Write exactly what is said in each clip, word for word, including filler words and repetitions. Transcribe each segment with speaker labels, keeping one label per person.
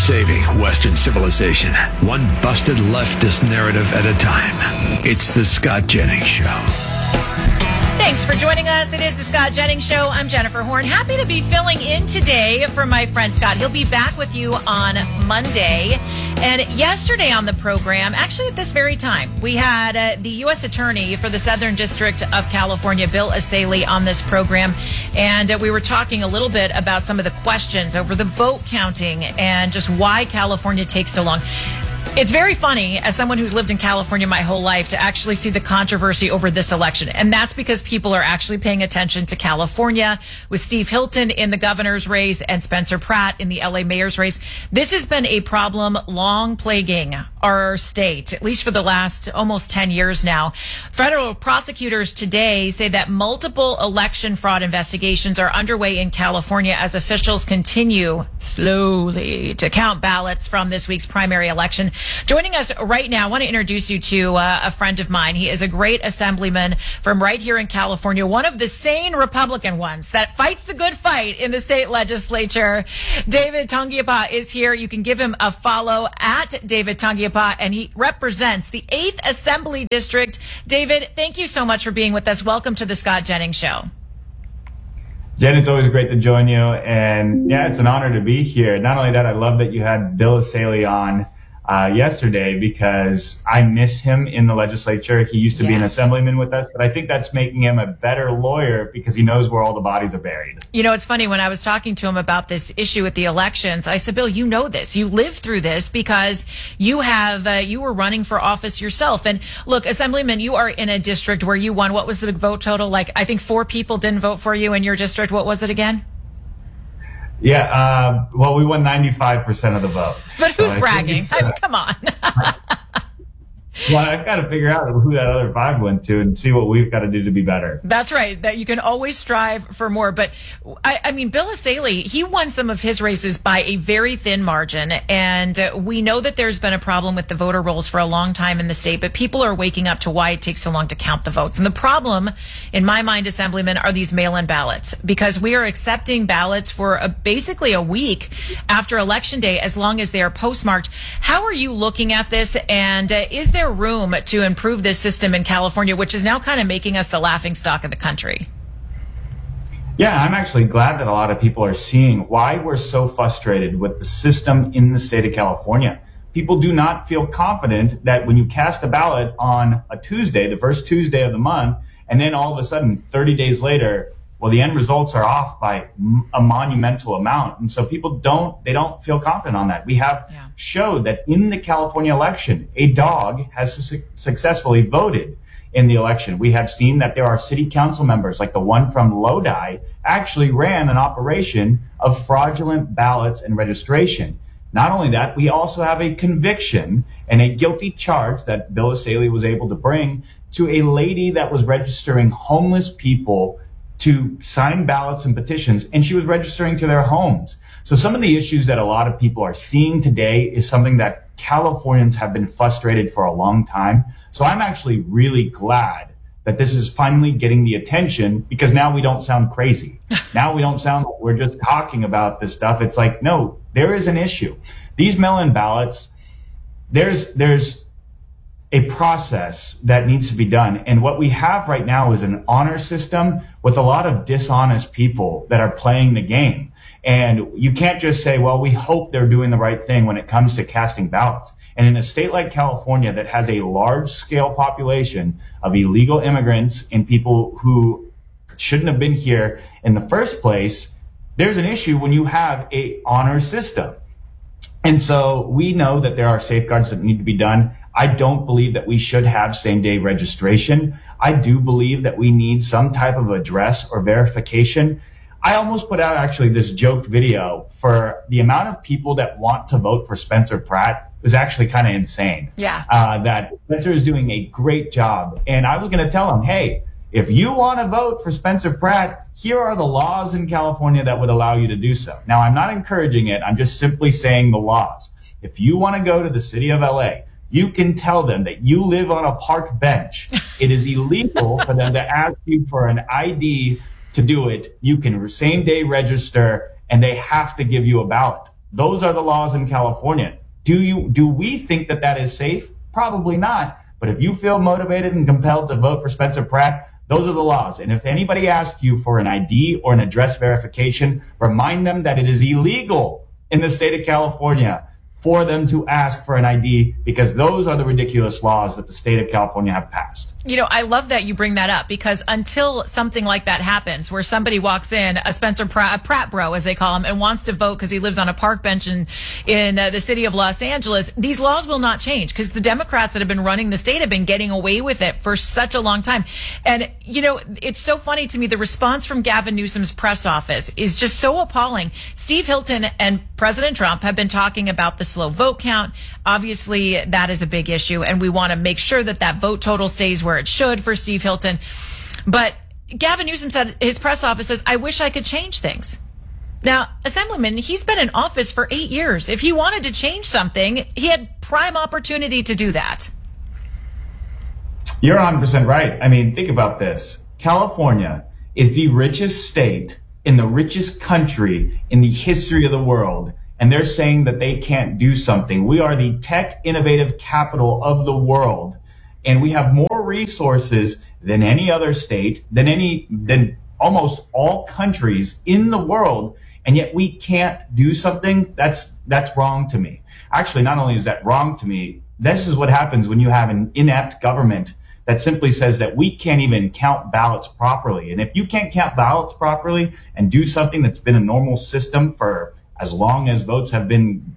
Speaker 1: saving Western civilization, one busted leftist narrative at a time. It's the Scott Jennings Show.
Speaker 2: Thanks for joining us. It is the Scott Jennings Show. I'm Jennifer Horn. Happy to be filling in today for my friend Scott. He'll be back with you on Monday. And yesterday on the program, actually at this very time, we had uh, the U S Attorney for the Southern District of California, Bill Essayli, on this program. And uh, we were talking a little bit about some of the questions over the vote counting and just why California takes so long. It's very funny, as someone who's lived in California my whole life, to actually see the controversy over this election. And that's because people are actually paying attention to California, with Steve Hilton in the governor's race and Spencer Pratt in the L A mayor's race. This has been a problem long plaguing our state, at least for the last almost ten years now. Federal prosecutors today say that multiple election fraud investigations are underway in California as officials continue slowly to count ballots from this week's primary election. Joining us right now, I want to introduce you to uh, a friend of mine. He is a great assemblyman from right here in California, one of the sane Republican ones that fights the good fight in the state legislature. David Tangiapa is here. You can give him a follow at David Tangiapa, and he represents the eighth Assembly District. David, thank you so much for being with us. Welcome to the Scott Jennings Show.
Speaker 3: Jen, it's always great to join you. And yeah, it's an honor to be here. Not only that, I love that you had Bill Essayli on Uh, yesterday, because I miss him in the legislature. He used to yes. be an assemblyman with us, but I think that's making him a better lawyer because he knows where all the bodies are buried.
Speaker 2: You know, it's funny, when I was talking to him about this issue with the elections, I said, Bill, you know this. You lived through this because you have, uh, you were running for office yourself. And look, Assemblyman, you are in a district where you won. What was the vote total? Like, I think four people didn't vote for you in your district. What was it again?
Speaker 3: Yeah, uh, well, we won ninety-five percent of the vote.
Speaker 2: But who's so bragging? I mean, come on.
Speaker 3: Well, I've got to figure out who that other five went to and see what we've got to do to be better.
Speaker 2: That's right. That you can always strive for more. But I, I mean, Bill Essayli, he won some of his races by a very thin margin. And uh, we know that there's been a problem with the voter rolls for a long time in the state, but people are waking up to why it takes so long to count the votes. And the problem, in my mind, Assemblyman, are these mail-in ballots, because we are accepting ballots for a, basically a week after Election Day, as long as they are postmarked. How are you looking at this? And uh, is there room to improve this system in California, which is now kind of making us the laughing stock of the country?
Speaker 3: Yeah, I'm actually glad that a lot of people are seeing why we're so frustrated with the system in the state of California. People do not feel confident that when you cast a ballot on a Tuesday, the first Tuesday of the month, and then all of a sudden, thirty days later, well, the end results are off by a monumental amount. And so people don't, they don't feel confident on that. We have yeah. showed that in the California election, a dog has su- successfully voted in the election. We have seen that there are city council members, like the one from Lodi, actually ran an operation of fraudulent ballots and registration. Not only that, we also have a conviction and a guilty charge that Bill Essayli was able to bring to a lady that was registering homeless people to sign ballots and petitions, and she was registering to their homes. So some of the issues that a lot of people are seeing today is something that Californians have been frustrated for a long time. So I'm actually really glad that this is finally getting the attention, because now we don't sound crazy. Now we don't sound like we're just talking about this stuff. It's like, no, there is an issue. These mail-in ballots, there's, there's, a process that needs to be done. And what we have right now is an honor system with a lot of dishonest people that are playing the game. And you can't just say, well, we hope they're doing the right thing when it comes to casting ballots. And in a state like California that has a large scale population of illegal immigrants and people who shouldn't have been here in the first place, there's an issue when you have a honor system. And so we know that there are safeguards that need to be done. I don't believe that we should have same-day registration. I do believe that we need some type of address or verification. I almost put out actually this joked video for the amount of people that want to vote for Spencer Pratt is actually kind of insane.
Speaker 2: Yeah.
Speaker 3: Uh, that Spencer is doing a great job. And I was going to tell him, hey, if you want to vote for Spencer Pratt, here are the laws in California that would allow you to do so. Now, I'm not encouraging it. I'm just simply saying the laws. If you want to go to the city of L A, you can tell them that you live on a park bench. It is illegal for them to ask you for an I D to do it. You can same day register, and they have to give you a ballot. Those are the laws in California. Do you, do we think that that is safe? Probably not. But if you feel motivated and compelled to vote for Spencer Pratt, those are the laws. And if anybody asks you for an I D or an address verification, remind them that it is illegal in the state of California for them to ask for an I D, because those are the ridiculous laws that the state of California have passed.
Speaker 2: You know, I love that you bring that up, because until something like that happens, where somebody walks in, a Spencer Pratt, a Pratt bro, as they call him, and wants to vote because he lives on a park bench in, in uh, the city of Los Angeles, these laws will not change, because the Democrats that have been running the state have been getting away with it for such a long time. And, you know, it's so funny to me, the response from Gavin Newsom's press office is just so appalling. Steve Hilton and President Trump have been talking about the slow vote count. Obviously, that is a big issue, and we want to make sure that that vote total stays where it should for Steve Hilton. But Gavin Newsom said, his press office says, I wish I could change things. Now, Assemblyman, he's been in office for eight years. If he wanted to change something, he had prime opportunity to do that.
Speaker 3: You're one hundred percent right. I mean, think about this. California is the richest state in the richest country in the history of the world. And they're saying that they can't do something. We are the tech innovative capital of the world. And we have more resources than any other state, than any, than almost all countries in the world. And yet we can't do something. That's, that's wrong to me. Actually, not only is that wrong to me, this is what happens when you have an inept government that simply says that we can't even count ballots properly. And if you can't count ballots properly and do something that's been a normal system for as long as votes have been,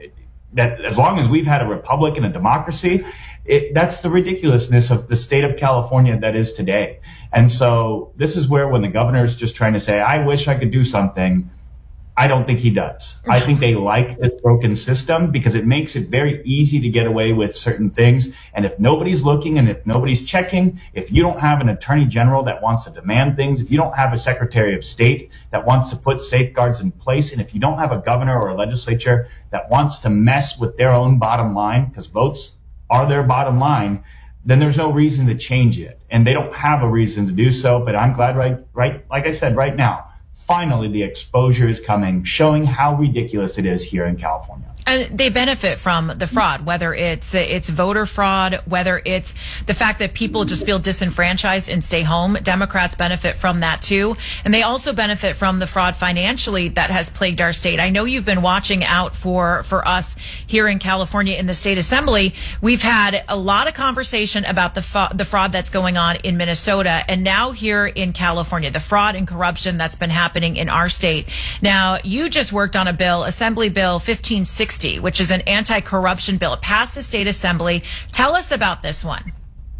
Speaker 3: that as long as we've had a republic and a democracy, it, that's the ridiculousness of the state of California that is today. And so this is where, when the governor is just trying to say, I wish I could do something, I don't think he does. I think they like this broken system because it makes it very easy to get away with certain things. And if nobody's looking and if nobody's checking, if you don't have an attorney general that wants to demand things, if you don't have a secretary of state that wants to put safeguards in place, and if you don't have a governor or a legislature that wants to mess with their own bottom line, because votes are their bottom line, then there's no reason to change it. And they don't have a reason to do so. But I'm glad, right, right, like I said, right now, finally, the exposure is coming, showing how ridiculous it is here in California.
Speaker 2: And they benefit from the fraud, whether it's it's voter fraud, whether it's the fact that people just feel disenfranchised and stay home. Democrats benefit from that too. And they also benefit from the fraud financially that has plagued our state. I know you've been watching out for, for us here in California in the state assembly. We've had a lot of conversation about the, fa- the fraud that's going on in Minnesota, and now here in California, the fraud and corruption that's been happening in our state. Now, you just worked on a bill, Assembly Bill fifteen sixty, which is an anti-corruption bill. It passed the state assembly. Tell us about this one.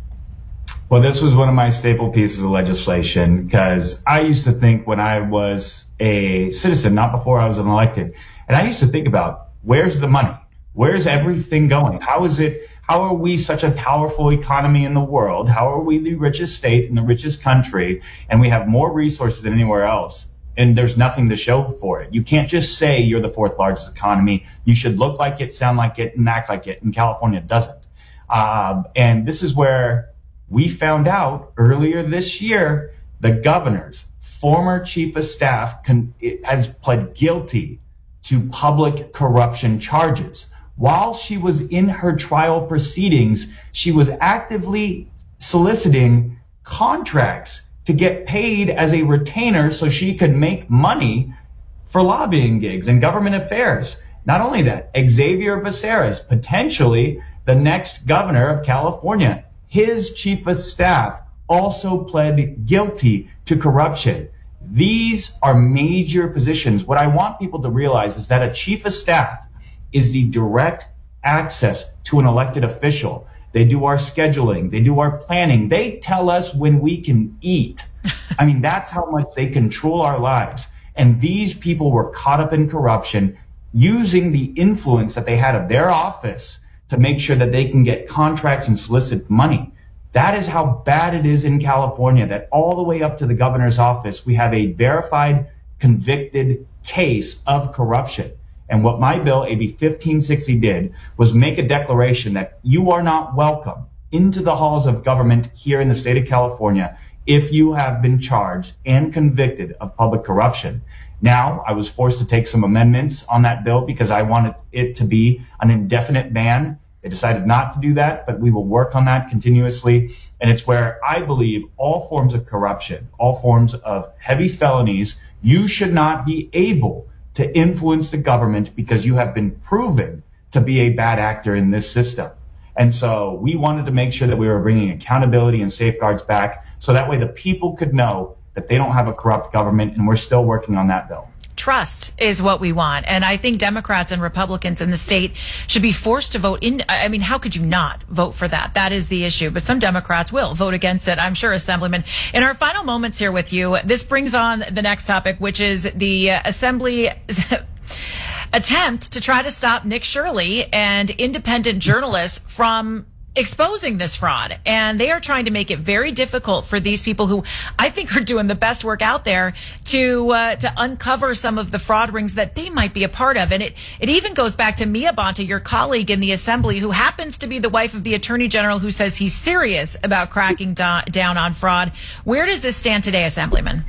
Speaker 3: Well, this was one of my staple pieces of legislation, because I used to think, when I was a citizen, not before I was elected, and I used to think about, where's the money? Where's everything going? How is it, how are we such a powerful economy in the world? How are we the richest state in the richest country, and we have more resources than anywhere else, and there's nothing to show for it? You can't just say you're the fourth largest economy. You should look like it, sound like it, and act like it. And California doesn't. Um, and this is where we found out earlier this year, the governor's former chief of staff con- has pled guilty to public corruption charges. While she was in her trial proceedings, she was actively soliciting contracts to get paid as a retainer so she could make money for lobbying gigs and government affairs. Not only that, Xavier Becerra, potentially the next governor of California, his chief of staff also pled guilty to corruption. These are major positions. What I want people to realize is that a chief of staff is the direct access to an elected official. They do our scheduling. They do our planning. They tell us when we can eat. I mean, that's how much they control our lives. And these people were caught up in corruption, using the influence that they had of their office to make sure that they can get contracts and solicit money. That is how bad it is in California, that all the way up to the governor's office, we have a verified, convicted case of corruption. And what my bill, A B fifteen sixty, did was make a declaration that you are not welcome into the halls of government here in the state of California if you have been charged and convicted of public corruption. Now, I was forced to take some amendments on that bill because I wanted it to be an indefinite ban. They decided not to do that, but we will work on that continuously. And it's where I believe all forms of corruption, all forms of heavy felonies, you should not be able to influence the government because you have been proven to be a bad actor in this system. And so we wanted to make sure that we were bringing accountability and safeguards back so that way the people could know that they don't have a corrupt government, and we're still working on that bill.
Speaker 2: Trust is what we want. And I think Democrats and Republicans in the state should be forced to vote in. I mean, how could you not vote for that? That is the issue. But some Democrats will vote against it, I'm sure, Assemblyman. In our final moments here with you, this brings on the next topic, which is the uh, Assembly attempt to try to stop Nick Shirley and independent journalists from exposing this fraud. And they are trying to make it very difficult for these people who I think are doing the best work out there to uh, to uncover some of the fraud rings that they might be a part of. And it, it even goes back to Mia Bonta, your colleague in the Assembly, who happens to be the wife of the Attorney General, who says he's serious about cracking do- down on fraud. Where does this stand today, Assemblyman?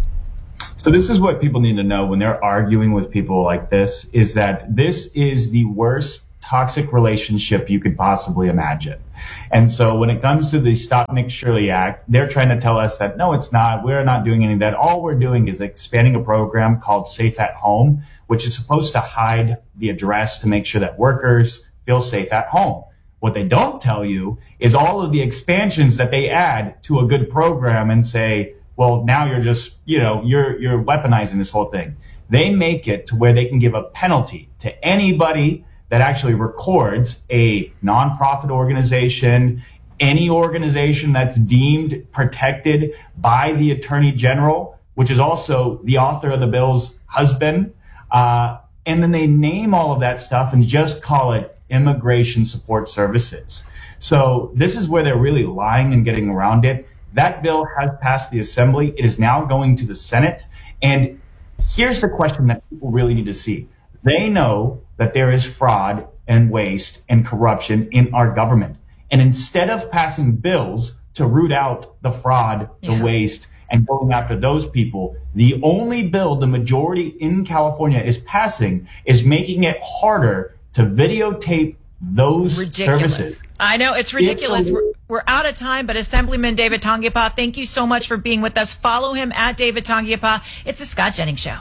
Speaker 3: So this is what people need to know when they're arguing with people like this, is that this is the worst toxic relationship you could possibly imagine. And so when it comes to the Stop Nick Shirley Act, they're trying to tell us that, no, it's not. We're not doing any of that. All we're doing is expanding a program called Safe at Home, which is supposed to hide the address to make sure that workers feel safe at home. What they don't tell you is all of the expansions that they add to a good program and say, well, now you're just, you know, you're, you're weaponizing this whole thing. They make it to where they can give a penalty to anybody that actually records a nonprofit organization, any organization that's deemed protected by the Attorney General, which is also the author of the bill's husband. Uh, and then they name all of that stuff and just call it Immigration Support Services. So this is where they're really lying and getting around it. That bill has passed the Assembly. It is now going to the Senate. And here's the question that people really need to see. They know that there is fraud and waste and corruption in our government. And instead of passing bills to root out the fraud, yeah. the waste, and going after those people, the only bill the majority in California is passing is making it harder to videotape those
Speaker 2: ridiculous.
Speaker 3: services.
Speaker 2: I know, it's ridiculous. We're, we're out of time, but Assemblyman David Tongiapah, thank you so much for being with us. Follow him at David Tongiapah. It's the Scott Jennings Show.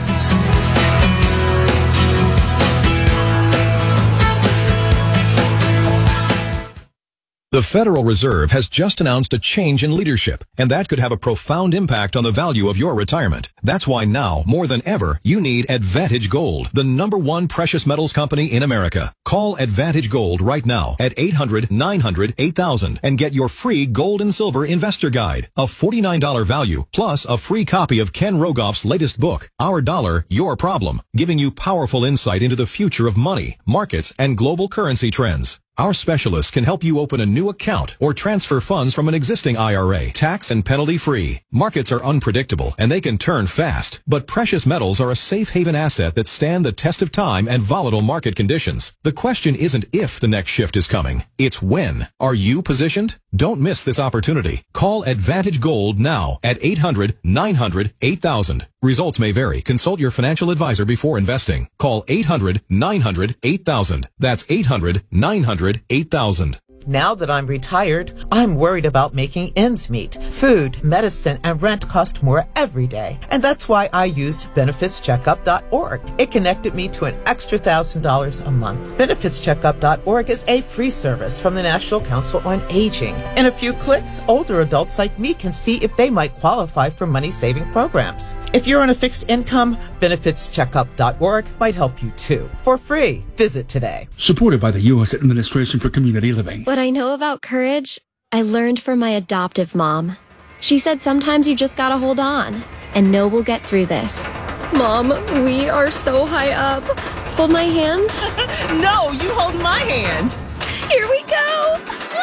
Speaker 4: The Federal Reserve has just announced a change in leadership, and that could have a profound impact on the value of your retirement. That's why now, more than ever, you need Advantage Gold, the number one precious metals company in America. Call Advantage Gold right now at eight hundred, nine hundred, eight thousand and get your free gold and silver investor guide, a forty-nine dollars value, plus a free copy of Ken Rogoff's latest book, Our Dollar, Your Problem, giving you powerful insight into the future of money, markets, and global currency trends. Our specialists can help you open a new account or transfer funds from an existing I R A, tax and penalty free. Markets are unpredictable and they can turn fast, but precious metals are a safe haven asset that stand the test of time and volatile market conditions. The question isn't if the next shift is coming, it's when. Are you positioned? Don't miss this opportunity. Call Advantage Gold now at eight hundred, nine hundred, eight thousand. Results may vary. Consult your financial advisor before investing. Call eight hundred, nine hundred, eight thousand. That's eight hundred, nine hundred, eight thousand.
Speaker 5: Now that I'm retired, I'm worried about making ends meet. Food, medicine, and rent cost more every day. And that's why I used benefits checkup dot org. It connected me to an extra one thousand dollars a month. benefits checkup dot org is a free service from the National Council on Aging. In a few clicks, older adults like me can see if they might qualify for money-saving programs. If you're on a fixed income, benefits checkup dot org might help you too. For free. Visit today.
Speaker 6: Supported by the U S Administration for Community Living.
Speaker 7: What I know about courage, I learned from my adoptive mom. She said sometimes you just gotta hold on and know we'll get through this. Mom, we are so high up. Hold my hand.
Speaker 5: No, you hold my hand.
Speaker 7: Here we go.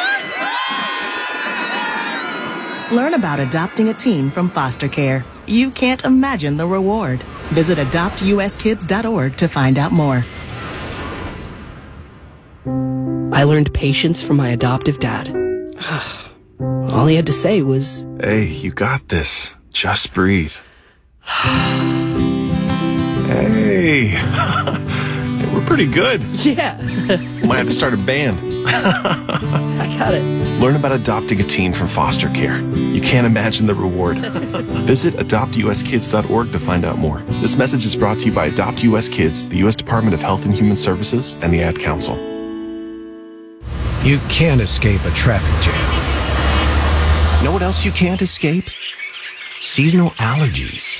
Speaker 8: Learn about adopting a teen from foster care. You can't imagine the reward. Visit adopt u s kids dot org to find out more.
Speaker 9: I learned patience from my adoptive dad. All he had to say was,
Speaker 10: "Hey, you got this. Just breathe." Hey. Hey, we're pretty good.
Speaker 9: Yeah.
Speaker 10: Might have to start a band.
Speaker 9: I got it.
Speaker 10: Learn about adopting a teen from foster care. You can't imagine the reward. Visit adopt u s kids dot org to find out more. This message is brought to you by Adopt U S Kids, the U S Department of Health and Human Services, and the Ad Council.
Speaker 11: You can't escape a traffic jam. Know what else you can't escape? Seasonal allergies.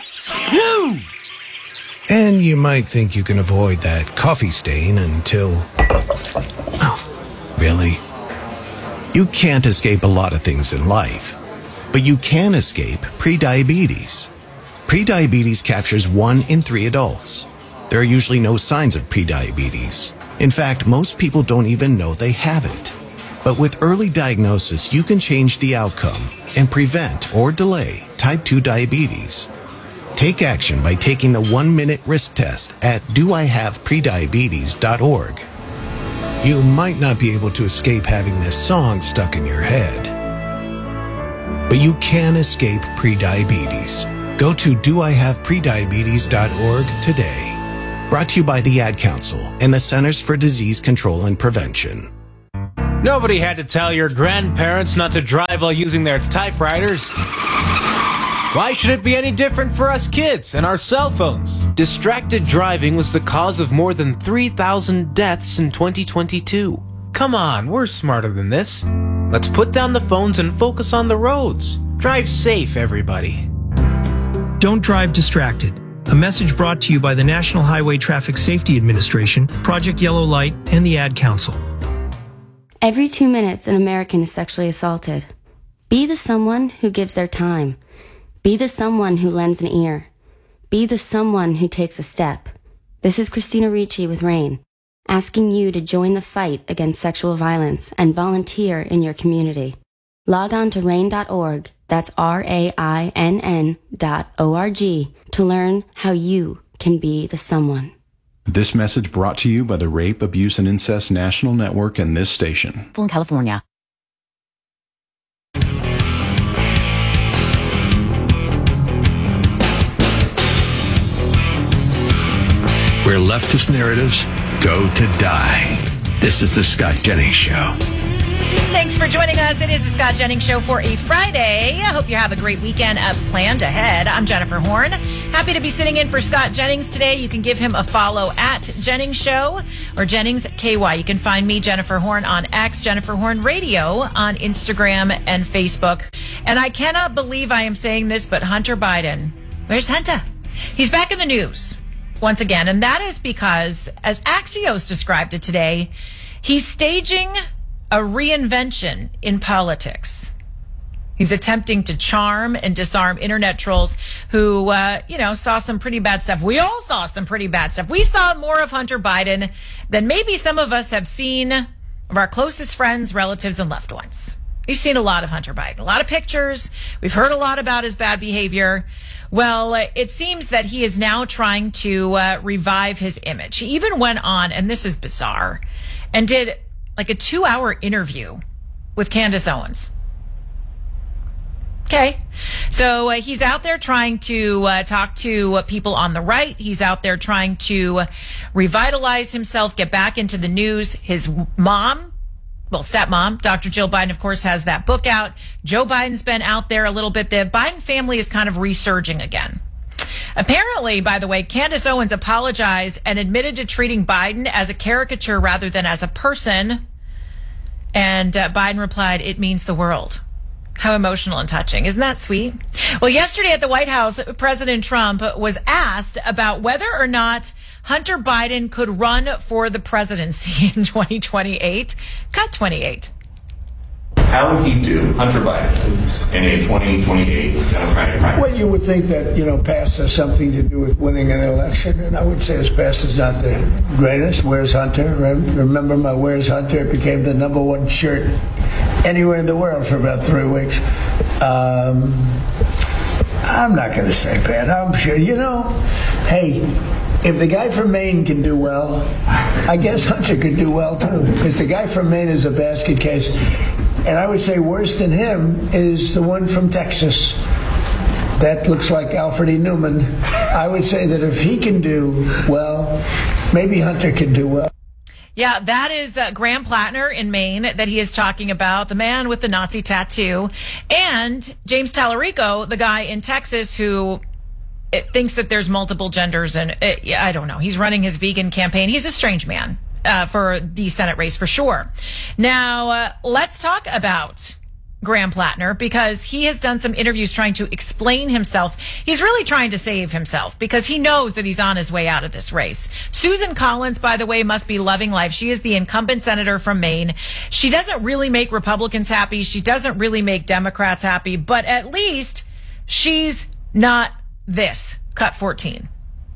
Speaker 11: And you might think you can avoid that coffee stain until... Oh, really? You can't escape a lot of things in life, but you can escape prediabetes. Prediabetes captures one in three adults. There are usually no signs of prediabetes. In fact, most people don't even know they have it. But with early diagnosis, you can change the outcome and prevent or delay type two diabetes. Take action by taking the one-minute risk test at do I have prediabetes dot org. You might not be able to escape having this song stuck in your head, but you can escape prediabetes. Go to do I have prediabetes dot org today. Brought to you by the Ad Council and the Centers for Disease Control and Prevention.
Speaker 12: Nobody had to tell your grandparents not to drive while using their typewriters. Why should it be any different for us kids and our cell phones? Distracted driving was the cause of more than three thousand deaths in twenty twenty-two. Come on, we're smarter than this. Let's put down the phones and focus on the roads. Drive safe, everybody.
Speaker 13: Don't drive distracted. A message brought to you by the National Highway Traffic Safety Administration, Project Yellow Light, and the Ad Council.
Speaker 14: Every two minutes, an American is sexually assaulted. Be the someone who gives their time. Be the someone who lends an ear. Be the someone who takes a step. This is Christina Ricci with RAIN, asking you to join the fight against sexual violence and volunteer in your community. Log on to rain dot org, that's R A I N N dot O R G, to learn how you can be the someone.
Speaker 15: This message brought to you by the Rape, Abuse, and Incest National Network and this station.
Speaker 16: In California.
Speaker 1: Where leftist narratives go to die. This is the Scott Jennings Show.
Speaker 2: Thanks for joining us. It is the Scott Jennings Show for a Friday. I hope you have a great weekend uh, planned ahead. I'm Jennifer Horn. Happy to be sitting in for Scott Jennings today. You can give him a follow at Jennings Show or Jennings K Y. You can find me, Jennifer Horn, on X, Jennifer Horn Radio on Instagram and Facebook. And I cannot believe I am saying this, but Hunter Biden, where's Hunter? He's back in the news once again. And that is because, as Axios described it today, he's staging a reinvention in politics. He's attempting to charm and disarm internet trolls who, uh, you know, saw some pretty bad stuff. We all saw some pretty bad stuff. We saw more of Hunter Biden than maybe some of us have seen of our closest friends, relatives, and loved ones. We've seen a lot of Hunter Biden, a lot of pictures. We've heard a lot about his bad behavior. Well, it seems that he is now trying to uh, revive his image. He even went on, and this is bizarre, and did like a two-hour interview with Candace Owens. Okay. So uh, he's out there trying to uh, talk to uh, people on the right. He's out there trying to uh, revitalize himself, get back into the news. His mom, well, stepmom, Doctor Jill Biden, of course, has that book out. Joe Biden's been out there a little bit. The Biden family is kind of resurging again. Apparently, by the way, Candace Owens apologized and admitted to treating Biden as a caricature rather than as a person. And uh, Biden replied, "It means the world." How emotional and touching. Isn't that sweet? Well, yesterday at the White House, President Trump was asked about whether or not Hunter Biden could run for the presidency in twenty twenty-eight. Cut twenty-eight.
Speaker 17: How would he do, Hunter Biden, in a twenty twenty-eight Democratic primary?
Speaker 18: Well, you would think that, you know, past has something to do with winning an election, and I would say his past is not the greatest. Where's Hunter? Remember my Where's Hunter? It became the number one shirt anywhere in the world for about three weeks. Um, I'm not going to say bad. I'm sure, you know, hey, if the guy from Maine can do well, I guess Hunter could do well too, because the guy from Maine is a basket case. And I would say worse than him is the one from Texas. That looks like Alfred E. Newman. I would say that if he can do well, maybe Hunter can do well.
Speaker 2: Yeah, that is uh, Graham Plattner in Maine that he is talking about, the man with the Nazi tattoo, and James Tallarico, the guy in Texas who it thinks that there's multiple genders, and it, yeah, I don't know. He's running his vegan campaign. He's a strange man uh, for the Senate race for sure. Now, uh, let's talk about Graham Plattner, because he has done some interviews trying to explain himself. He's really trying to save himself because he knows that he's on his way out of this race. Susan Collins, by the way, must be loving life. She is the incumbent senator from Maine. She doesn't really make Republicans happy. She doesn't really make Democrats happy, but at least she's not this. Cut fourteen.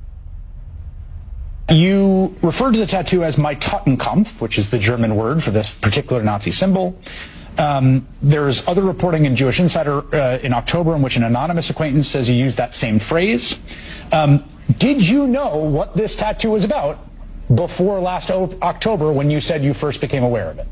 Speaker 16: You referred to the tattoo as Mein Totenkampf, which is the German word for this particular Nazi symbol. Um, there's other reporting in Jewish Insider uh, in October in which an anonymous acquaintance says you used that same phrase. Um, did you know what this tattoo was about before last o- October when you said you first became aware of it?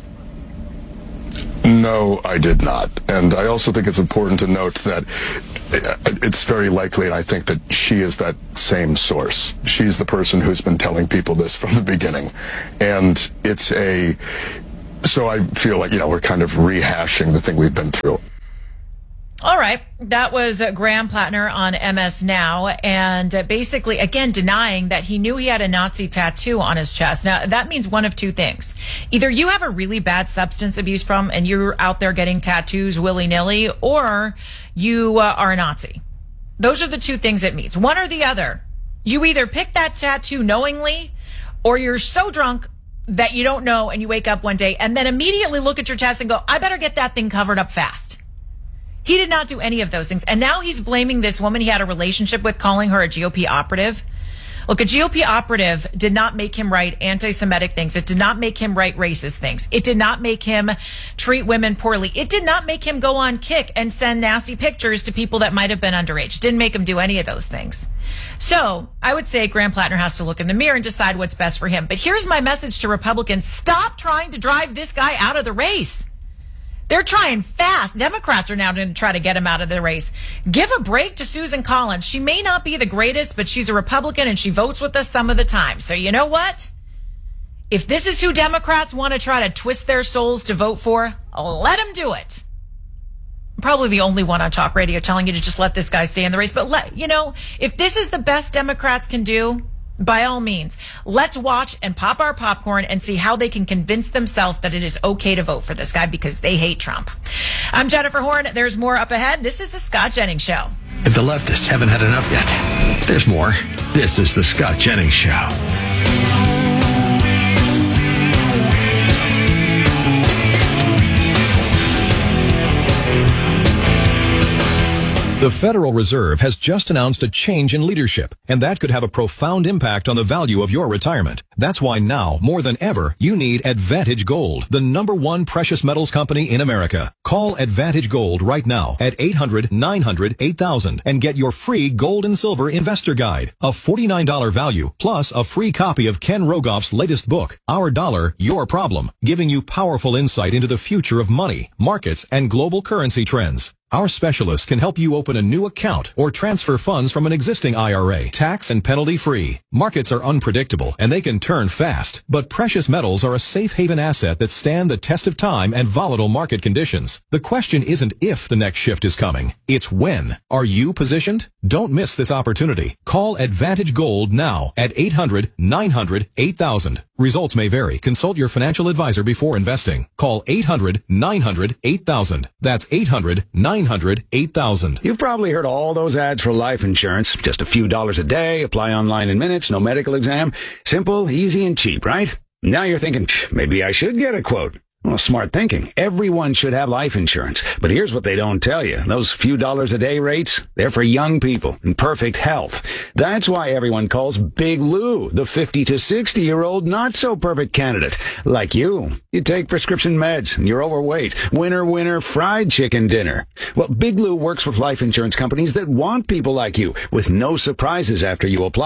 Speaker 19: No, I did not. And I also think it's important to note that it's very likely, and I think that she is that same source. She's the person who's been telling people this from the beginning. And it's a... So I feel like, you know, we're kind of rehashing the thing we've been through.
Speaker 2: All right. That was uh, Graham Plattner on M S Now. And uh, basically, again, denying that he knew he had a Nazi tattoo on his chest. Now, that means one of two things. Either you have a really bad substance abuse problem and you're out there getting tattoos willy-nilly, or you uh, are a Nazi. Those are the two things it means. One or the other. You either pick that tattoo knowingly, or you're so drunk that you don't know and you wake up one day and then immediately look at your test and go, I better get that thing covered up fast. He did not do any of those things. And now he's blaming this woman he had a relationship with, calling her a G O P operative. Look, a G O P operative did not make him write anti-Semitic things. It did not make him write racist things. It did not make him treat women poorly. It did not make him go on Kick and send nasty pictures to people that might have been underage. It didn't make him do any of those things. So I would say Graham Plattner has to look in the mirror and decide what's best for him. But here's my message to Republicans. Stop trying to drive this guy out of the race. They're trying fast. Democrats are now going to try to get him out of the race. Give a break to Susan Collins. She may not be the greatest, but she's a Republican and she votes with us some of the time. So you know what? If this is who Democrats want to try to twist their souls to vote for, let them do it. I'm probably the only one on talk radio telling you to just let this guy stay in the race. But let, you know, if this is the best Democrats can do, by all means, let's watch and pop our popcorn and see how they can convince themselves that it is okay to vote for this guy because they hate Trump. I'm Jennifer Horn. There's more up ahead. This is the Scott Jennings Show.
Speaker 1: If the leftists haven't had enough yet, there's more. This is the Scott Jennings Show.
Speaker 4: The Federal Reserve has just announced a change in leadership, and that could have a profound impact on the value of your retirement. That's why now, more than ever, you need Advantage Gold, the number one precious metals company in America. Call Advantage Gold right now at eight hundred, nine hundred, eight thousand and get your free gold and silver investor guide, a forty-nine dollars value, plus a free copy of Ken Rogoff's latest book, Our Dollar, Your Problem, giving you powerful insight into the future of money, markets, and global currency trends. Our specialists can help you open a new account or transfer funds from an existing I R A, tax and penalty free. Markets are unpredictable and they can turn fast, but precious metals are a safe haven asset that stand the test of time and volatile market conditions. The question isn't if the next shift is coming, it's when. Are you positioned? Don't miss this opportunity. Call Advantage Gold now at eight hundred, nine hundred, eight thousand. Results may vary. Consult your financial advisor before investing. Call eight hundred, nine hundred, eight thousand. That's eight hundred, nine hundred, eight thousand.
Speaker 20: You've probably heard all those ads for life insurance. Just a few dollars a day, apply online in minutes, no medical exam. Simple, easy, and cheap, right? Now you're thinking, maybe I should get a quote. Well, smart thinking. Everyone should have life insurance. But here's what they don't tell you. Those few dollars a day rates, they're for young people in perfect health. That's why everyone calls Big Lou the fifty to sixty year old not so perfect candidate. Like you. You take prescription meds and you're overweight. Winner, winner, fried chicken dinner. Well, Big Lou works with life insurance companies that want people like you with no surprises after you apply.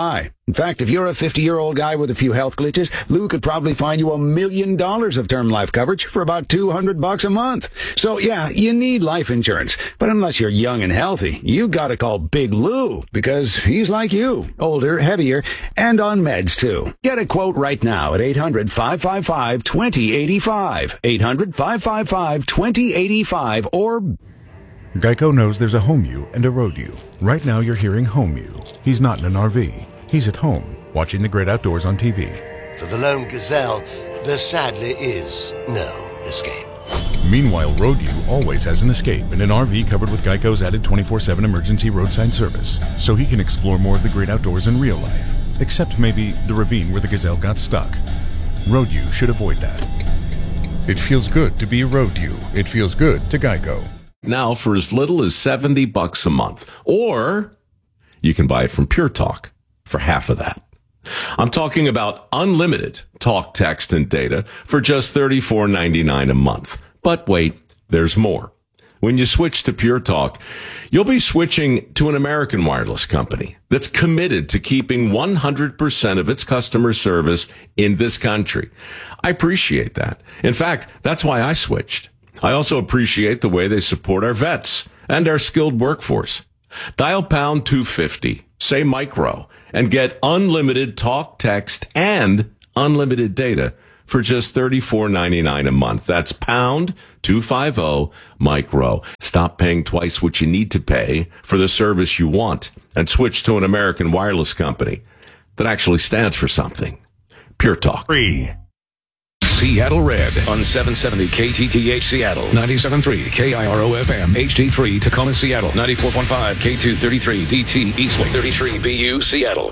Speaker 20: In fact, if you're a fifty-year-old guy with a few health glitches, Lou could probably find you a million dollars of term life coverage for about two hundred bucks a month. So yeah, you need life insurance. But unless you're young and healthy, you gotta call Big Lou, because he's like you, older, heavier, and on meds too. Get a quote right now at eight hundred, five five five, two zero eight five. eight hundred, five five five, two zero eight five or...
Speaker 21: Geico knows there's a home you and a road you. Right now you're hearing home you. He's not in an R V. He's at home, watching the great outdoors on T V.
Speaker 22: For the lone gazelle, there sadly is no escape.
Speaker 21: Meanwhile, Road U always has an escape in an R V covered with Geico's added twenty-four seven emergency roadside service, so he can explore more of the great outdoors in real life, except maybe the ravine where the gazelle got stuck. Road U should avoid that. It feels good to be Road U. It feels good to Geico.
Speaker 23: Now for as little as seventy bucks a month, or you can buy it from Pure Talk for half of that. I'm talking about unlimited talk, text, and data for just thirty-four ninety-nine a month. But wait, there's more. When you switch to Pure Talk, you'll be switching to an American wireless company that's committed to keeping one hundred percent of its customer service in this country. I appreciate that. In fact, that's why I switched. I also appreciate the way they support our vets and our skilled workforce. Dial pound two fifty, say micro, and get unlimited talk, text, and unlimited data for just thirty-four ninety-nine a month. That's pound two fifty micro. Stop paying twice what you need to pay for the service you want and switch to an American wireless company that actually stands for something. Pure Talk.
Speaker 20: Free. Seattle Red on seven seventy K T T H Seattle, ninety-seven point three K I R O F M, H D three Tacoma Seattle, ninety-four point five K two thirty-three D T Eastlake, thirty-three B U Seattle.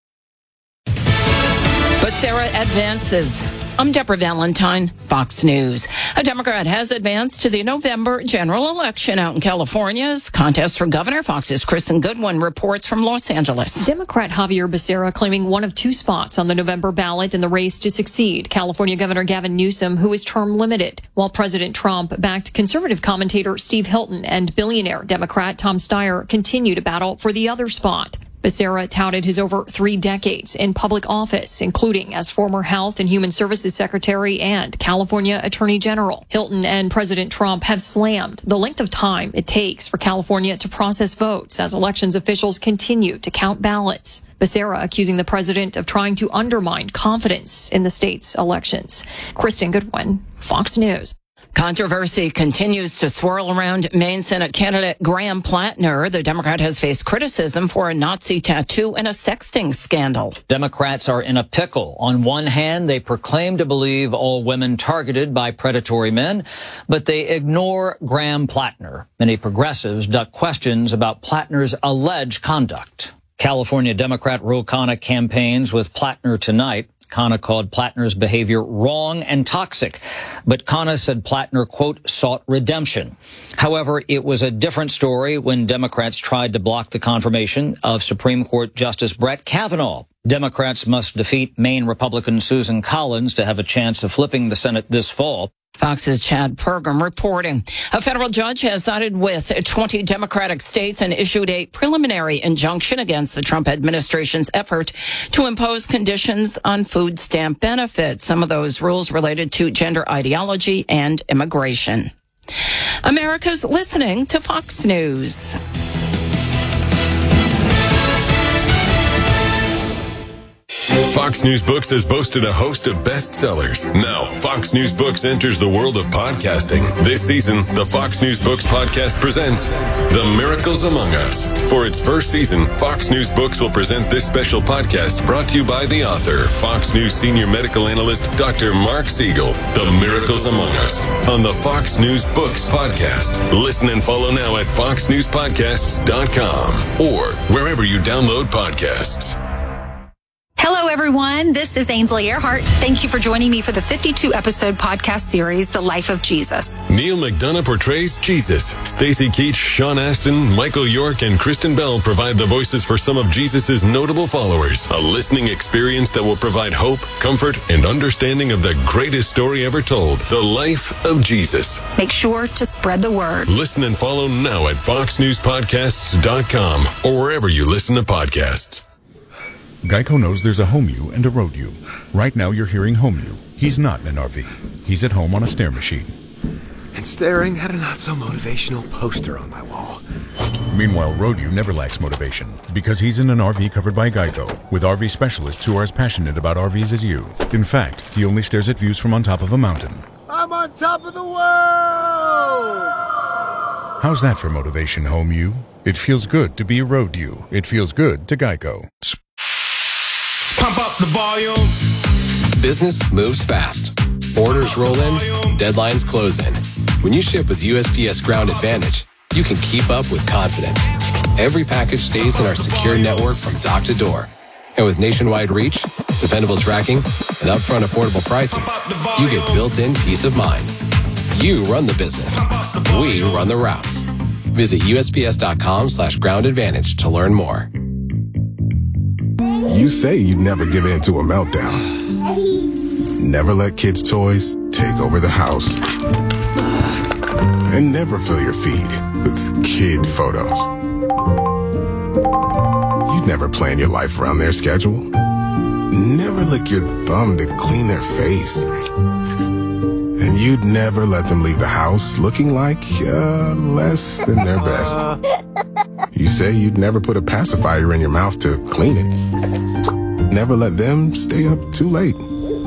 Speaker 24: Becerra advances. I'm Deborah Valentine, Fox News. A Democrat has advanced to the November general election out in California's contest for governor. Fox's Kristen Goodwin reports from Los Angeles.
Speaker 25: Democrat Javier Becerra claiming one of two spots on the November ballot in the race to succeed California Governor Gavin Newsom, who is term limited, while President Trump backed conservative commentator Steve Hilton and billionaire Democrat Tom Steyer continue to battle for the other spot. Becerra touted his over three decades in public office, including as former Health and Human Services Secretary and California Attorney General. Hilton and President Trump have slammed the length of time it takes for California to process votes as elections officials continue to count ballots. Becerra accusing the president of trying to undermine confidence in the state's elections. Kristen Goodwin, Fox News.
Speaker 24: Controversy continues to swirl around Maine Senate candidate Graham Plattner. The Democrat has faced criticism for a Nazi tattoo and a sexting scandal.
Speaker 26: Democrats are in a pickle. On one hand, they proclaim to believe all women targeted by predatory men, but they ignore Graham Plattner. Many progressives duck questions about Plattner's alleged conduct. California Democrat Ro Khanna campaigns with Plattner tonight. Khanna called Plattner's behavior wrong and toxic, but Khanna said Plattner, quote, sought redemption. However, it was a different story when Democrats tried to block the confirmation of Supreme Court Justice Brett Kavanaugh. Democrats must defeat Maine Republican Susan Collins to have a chance of flipping the Senate this fall.
Speaker 24: Fox's Chad Pergram reporting. A federal judge has sided with twenty Democratic states and issued a preliminary injunction against the Trump administration's effort to impose conditions on food stamp benefits. Some of those rules related to gender ideology and immigration. America's listening to Fox News.
Speaker 27: Fox News Books has boasted a host of bestsellers. Now, Fox News Books enters the world of podcasting. This season, the Fox News Books podcast presents The Miracles Among Us. For its first season, Fox News Books will present this special podcast brought to you by the author, Fox News senior medical analyst, Doctor Mark Siegel. The Miracles Among Us on the Fox News Books podcast. Listen and follow now at fox news podcasts dot com or wherever you download podcasts.
Speaker 28: Hello, everyone. This is Ainsley Earhart. Thank you for joining me for the fifty-two episode podcast series, The Life of Jesus.
Speaker 27: Neil McDonough portrays Jesus. Stacy Keach, Sean Astin, Michael York, and Kristen Bell provide the voices for some of Jesus's notable followers. A listening experience that will provide hope, comfort, and understanding of the greatest story ever told, The Life of Jesus.
Speaker 28: Make sure to spread the word.
Speaker 27: Listen and follow now at fox news podcasts dot com or wherever you listen to podcasts.
Speaker 21: Geico knows there's a home you and a road you. Right now you're hearing home you. He's not in an R V. He's at home on a stair machine.
Speaker 3: And staring at a not-so-motivational poster on my wall.
Speaker 21: Meanwhile, road you never lacks motivation because he's in an R V covered by Geico with R V specialists who are as passionate about R Vs as you. In fact, he only stares at views from on top of a mountain.
Speaker 3: I'm on top of the world!
Speaker 21: How's that for motivation, home you? It feels good to be a road you. It feels good to Geico.
Speaker 5: Pump up the volume.
Speaker 6: Business moves fast. Orders roll in, deadlines close in. When you ship with U S P S Ground Advantage, you can keep up with confidence. Every package stays in our secure network from dock to door. And with nationwide reach, dependable tracking, and upfront affordable pricing, you get built-in peace of mind. You run the business. We run the routes. Visit USPS.com slash ground advantage to learn more.
Speaker 7: You say you'd never give in to a meltdown. Never let kids' toys take over the house. And never fill your feed with kid photos. You'd never plan your life around their schedule. Never lick your thumb to clean their face. And you'd never let them leave the house looking like uh, less than their best. You say you'd never put a pacifier in your mouth to clean it. Never let them stay up too late.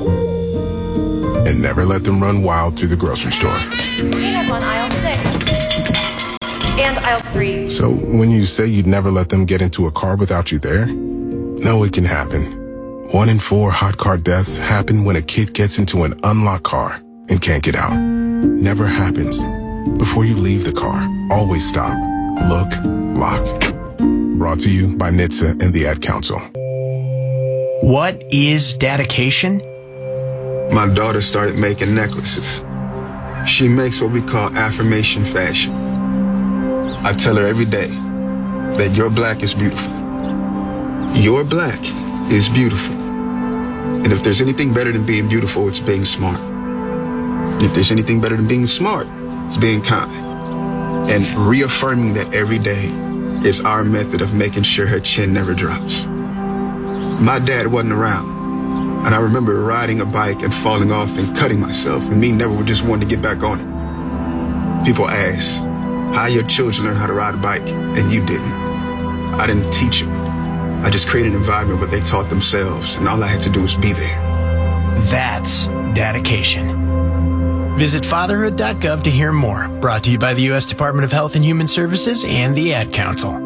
Speaker 7: And never let them run wild through the grocery store.
Speaker 8: Peanuts on aisle six. And aisle three.
Speaker 7: So when you say you'd never let them get into a car without you there, no, it can happen. One in four hot car deaths happen when a kid gets into an unlocked car and can't get out. Never happens. Before you leave the car, always stop, look, lock. Brought to you by N H T S A and the Ad Council.
Speaker 9: What is dedication?
Speaker 3: My daughter started making necklaces. She makes what we call affirmation fashion. I tell her every day that your black is beautiful. Your black is beautiful. And if there's anything better than being beautiful, it's being smart. If there's anything better than being smart, it's being kind. And reaffirming that every day is our method of making sure her chin never drops. My dad wasn't around. And I remember riding a bike and falling off and cutting myself, and me never just wanting to get back on it. People ask, how your children learn how to ride a bike, and you didn't. I didn't teach them. I just created an environment where they taught themselves, and all I had to do was be there.
Speaker 9: That's dedication. Visit fatherhood dot gov to hear more. Brought to you by the U S Department of Health and Human Services and the Ad Council.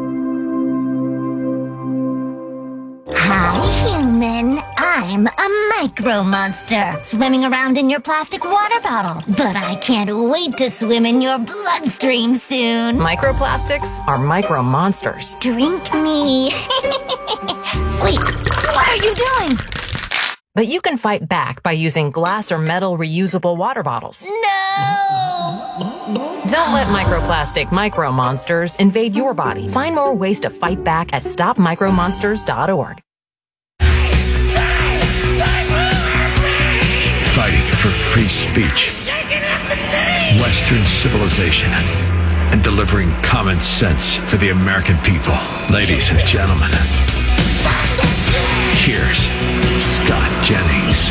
Speaker 10: Hi, human. I'm a micro monster, swimming around in your plastic water bottle. But I can't wait to swim in your bloodstream soon.
Speaker 11: Microplastics are micro monsters.
Speaker 10: Drink me. Wait, what are you doing?
Speaker 11: But you can fight back by using glass or metal reusable water bottles.
Speaker 10: No!
Speaker 11: Don't let microplastic micro monsters invade your body. Find more ways to fight back at stop micro monsters dot org.
Speaker 1: Fighting for free speech, Western civilization, and delivering common sense for the American people. Ladies and gentlemen, here's Scott Jennings.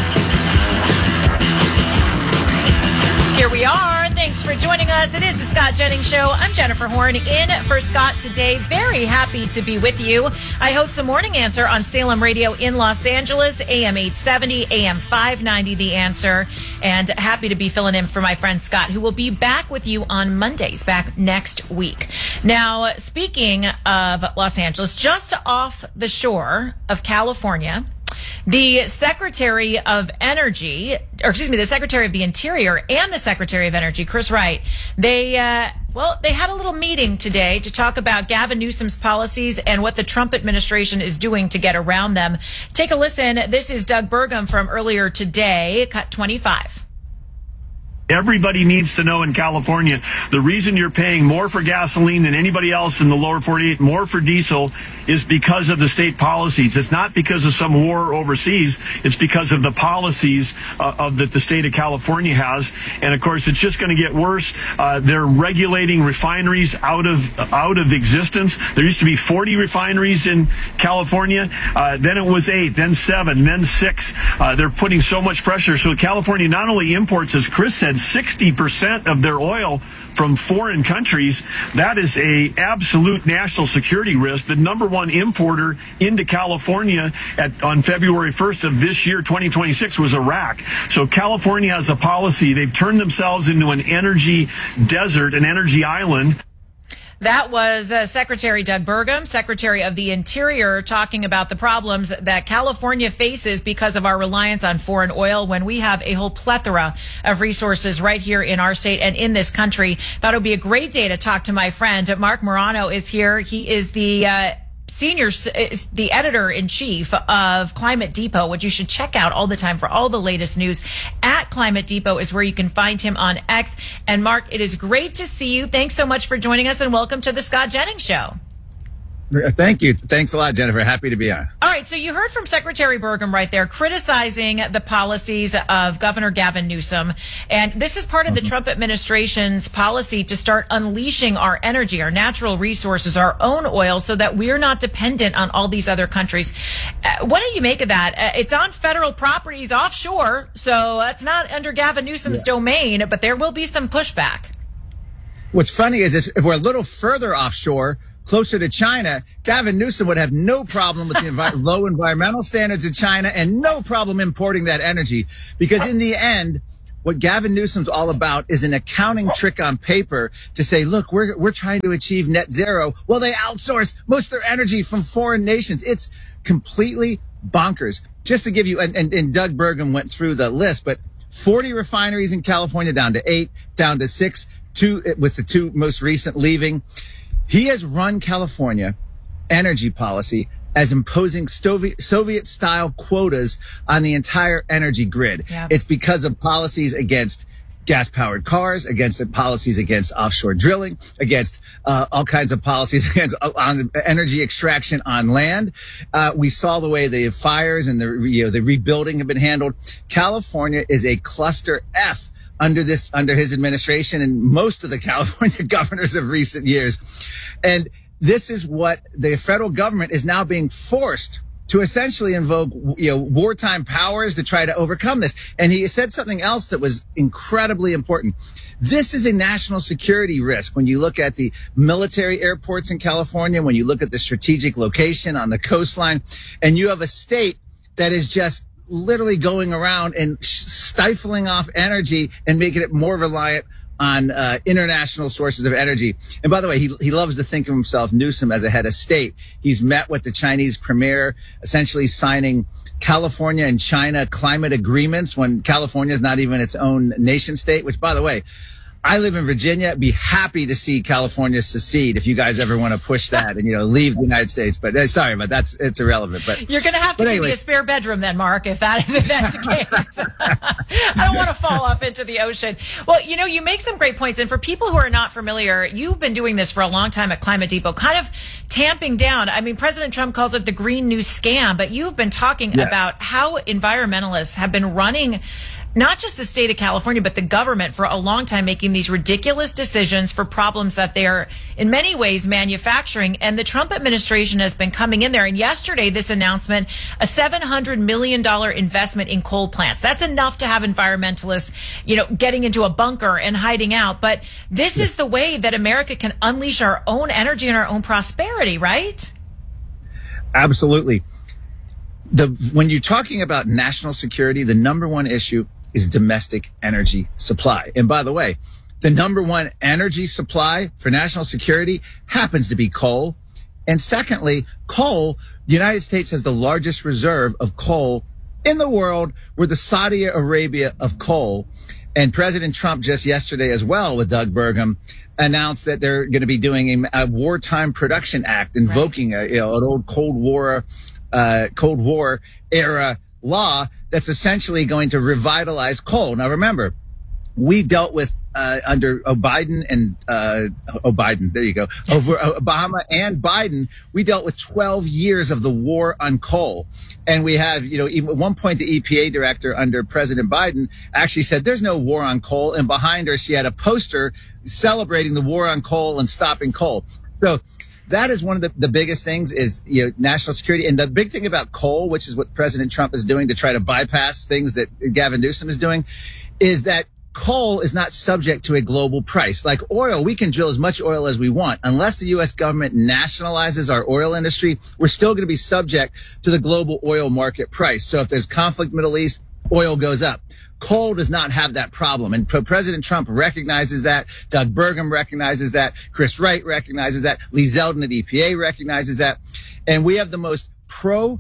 Speaker 2: Here we are. Thanks for joining us. It is the Scott Jennings Show. I'm Jennifer Horn in for Scott today. Very happy to be with you. I host the Morning Answer on Salem Radio in Los Angeles, A M eight seventy, A M five ninety, The Answer. And happy to be filling in for my friend Scott, who will be back with you on Mondays, back next week. Now, speaking of Los Angeles, just off the shore of California, the Secretary of Energy, or excuse me, the Secretary of the Interior and the Secretary of Energy, Chris Wright, they, uh, well, they had a little meeting today to talk about Gavin Newsom's policies and what the Trump administration is doing to get around them. Take a listen. This is Doug Burgum from earlier today, cut twenty-five.
Speaker 12: Everybody needs to know in California, the reason you're paying more for gasoline than anybody else in the lower forty-eight, more for diesel, is because of the state policies. It's not because of some war overseas. It's because of the policies uh, of that the state of California has. And of course, it's just going to get worse. Uh, they're regulating refineries out of out of existence. There used to be forty refineries in California. Uh, then it was eight, then seven, then six. Uh, they're putting so much pressure. So California not only imports, as Chris said, sixty percent of their oil from foreign countries. That is a absolute national security risk. The number one importer into California at, on February first of this year, twenty twenty-six, was Iraq. So California has a policy. They've turned themselves into an energy desert, an energy island.
Speaker 2: That was uh, Secretary Doug Burgum, Secretary of the Interior, talking about the problems that California faces because of our reliance on foreign oil when we have a whole plethora of resources right here in our state and in this country. Thought it would be a great day to talk to my friend. Mark Morano is here. He is the uh, senior, the editor-in-chief of Climate Depot, which you should check out all the time for all the latest news. At Climate Depot is where you can find him on X. And Mark, it is great to see you. Thanks so much for joining us, and welcome to the Scott Jennings Show.
Speaker 13: Thank you. Thanks a lot, Jennifer. Happy to be on.
Speaker 2: All right. So you heard from Secretary Burgum right there criticizing the policies of Governor Gavin Newsom. And this is part of the mm-hmm. Trump administration's policy to start unleashing our energy, our natural resources, our own oil, so that we're not dependent on all these other countries. Uh, what do you make of that? Uh, it's on federal properties offshore, so that's not under Gavin Newsom's yeah. domain, but there will be some pushback.
Speaker 13: What's funny is if we're a little further offshore, closer to China, Gavin Newsom would have no problem with the envi- low environmental standards of China and no problem importing that energy. Because in the end, what Gavin Newsom's all about is an accounting trick on paper to say, look, we're we're trying to achieve net zero. Well, they outsource most of their energy from foreign nations. It's completely bonkers. Just to give you, and, and, and Doug Burgum went through the list, but forty refineries in California down to eight, down to six, two with the two most recent leaving. He has run California energy policy as imposing Soviet-style quotas on the entire energy grid. Yeah. It's because of policies against gas-powered cars, against policies against offshore drilling, against uh, all kinds of policies against uh, on energy extraction on land. Uh, we saw the way the fires and the you know the rebuilding have been handled. California is a cluster F under this, under his administration and most of the California governors of recent years. And this is what the federal government is now being forced to essentially invoke, you know, wartime powers to try to overcome this. And he said something else that was incredibly important. This is a national security risk. When you look at the military airports in California, when you look at the strategic location on the coastline, and you have a state that is just literally going around and stifling off energy and making it more reliant on uh, international sources of energy. And by the way, he he loves to think of himself, Newsom, as a head of state. He's met with the Chinese premier, essentially signing California and China climate agreements when California is not even its own nation state, which, by the way, I live in Virginia. Be happy to see California secede if you guys ever want to push that and, you know, leave the United States. But uh, sorry, but that's it's irrelevant. But
Speaker 2: you're going to have to give
Speaker 13: anyway.
Speaker 2: me a spare bedroom then, Mark, if that is if that's the case. I don't want to fall off into the ocean. Well, you know, you make some great points. And for people who are not familiar, you've been doing this for a long time at Climate Depot, kind of tamping down. I mean, President Trump calls it the Green New Scam, but you've been talking yes. about how environmentalists have been running not just the state of California, but the government for a long time, making these ridiculous decisions for problems that they're in many ways manufacturing. And the Trump administration has been coming in there. And yesterday, this announcement, a seven hundred million dollars investment in coal plants. That's enough to have environmentalists, you know, getting into a bunker and hiding out. But this is the way that America can unleash our own energy and our own prosperity, right?
Speaker 13: Absolutely. The, when you're talking about national security, the number one issue is domestic energy supply. And by the way, the number one energy supply for national security happens to be coal. And secondly, coal, the United States has the largest reserve of coal in the world. We're the Saudi Arabia of coal. And President Trump just yesterday as well with Doug Burgum announced that they're going to be doing a, a wartime production act invoking right. a, you know, an old Cold War, uh, Cold War era law that's essentially going to revitalize coal. Now, remember, we dealt with uh, under Biden and uh, oh Biden, there you go, over Obama and Biden, we dealt with twelve years of the war on coal, and we have, you know, even at one point the E P A director under President Biden actually said there's no war on coal, and behind her she had a poster celebrating the war on coal and stopping coal. So that is one of the, the biggest things is, you know, national security. And the big thing about coal, which is what President Trump is doing to try to bypass things that Gavin Newsom is doing, is that coal is not subject to a global price. Like oil, we can drill as much oil as we want. Unless the U S government nationalizes our oil industry, we're still going to be subject to the global oil market price. So if there's conflict in the Middle East, oil goes up. Coal does not have that problem. And President Trump recognizes that. Doug Burgum recognizes that. Chris Wright recognizes that. Lee Zeldin at E P A recognizes that. And we have the most pro,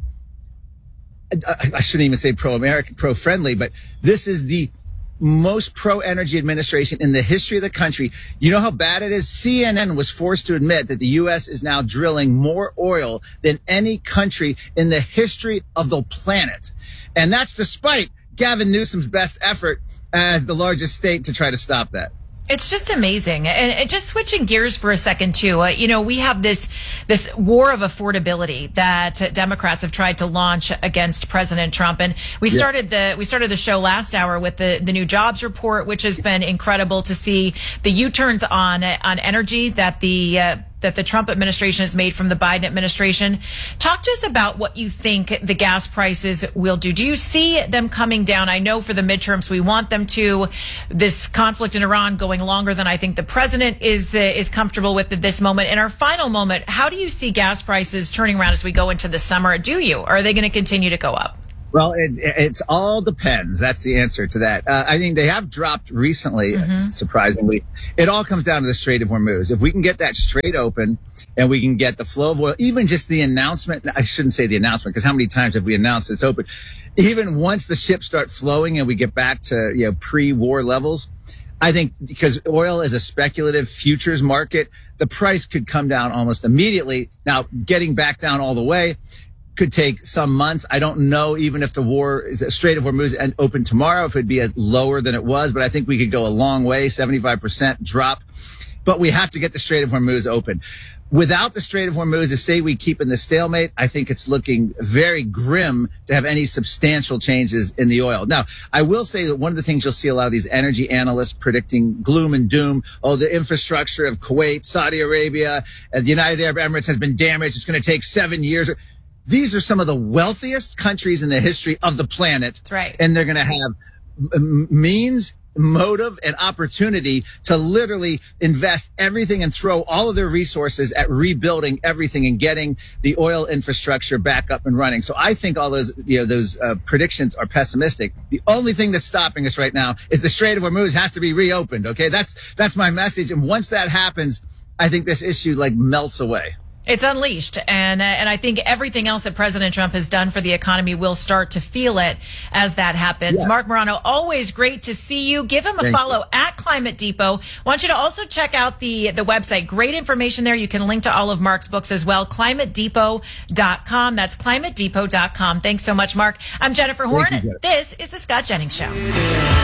Speaker 13: I shouldn't even say pro-American, pro-friendly, but this is the most pro-energy administration in the history of the country. You know how bad it is? C N N was forced to admit that the U S is now drilling more oil than any country in the history of the planet. And that's despite Gavin Newsom's best effort as the largest state to try to stop that.
Speaker 2: It's just amazing. And, and just switching gears for a second, too, uh, you know, we have this this war of affordability that uh, Democrats have tried to launch against President Trump. And we yes. started the we started the show last hour with the, the new jobs report, which has been incredible to see the U-turns on on energy that the uh, that the Trump administration has made from the Biden administration. Talk to us about what you think the gas prices will do. Do you see them coming down? I know for the midterms we want them to. This conflict in Iran going longer than I think the president is uh, is comfortable with at this moment. In our final moment, how do you see gas prices turning around as we go into the summer? Do you? Or are they going to continue to go up?
Speaker 13: Well, it it's all depends. That's the answer to that. Uh, I think they have dropped recently, mm-hmm. surprisingly. It all comes down to the Strait of Hormuz. If we can get that strait open and we can get the flow of oil, even just the announcement, I shouldn't say the announcement because how many times have we announced it's open? Even once the ships start flowing and we get back to, you know, pre-war levels, I think because oil is a speculative futures market, the price could come down almost immediately. Now, getting back down all the way could take some months. I don't know even if the war is Strait of Hormuz and open tomorrow, if it'd be lower than it was, but I think we could go a long way, seventy-five percent drop. But we have to get the Strait of Hormuz open. Without the Strait of Hormuz, to say we keep in the stalemate, I think it's looking very grim to have any substantial changes in the oil. Now, I will say that one of the things you'll see a lot of these energy analysts predicting gloom and doom. Oh, the infrastructure of Kuwait, Saudi Arabia, and the United Arab Emirates has been damaged. It's going to take seven years. These are some of the wealthiest countries in the history of the planet.
Speaker 2: That's right.
Speaker 13: And they're going to have means, motive, and opportunity to literally invest everything and throw all of their resources at rebuilding everything and getting the oil infrastructure back up and running. So I think all those, you know, those uh, predictions are pessimistic. The only thing that's stopping us right now is the Strait of Hormuz has to be reopened. Okay. That's, that's my message. And once that happens, I think this issue like melts away.
Speaker 2: It's unleashed, and uh, and I think everything else that President Trump has done for the economy will start to feel it as that happens. Yeah. Mark Morano, always great to see you. Give him a Thank follow you. At Climate Depot. I want you to also check out the, the website. Great information there. You can link to all of Mark's books as well. climate depot dot com. That's climate depot dot com. Thanks so much, Mark. I'm Jennifer Horn.
Speaker 13: You,
Speaker 2: this is The Scott Jennings Show.